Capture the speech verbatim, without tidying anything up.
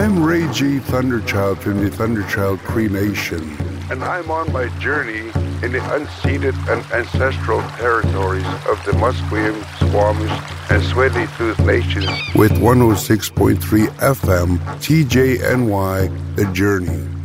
I'm Ray G. Thunderchild from the Thunderchild Cree Nation. And I'm on my journey in the unceded and ancestral territories of the Musqueam, Squamish, and Tsleil-Waututh Nations with one oh six point three F M T J N Y, The Journey.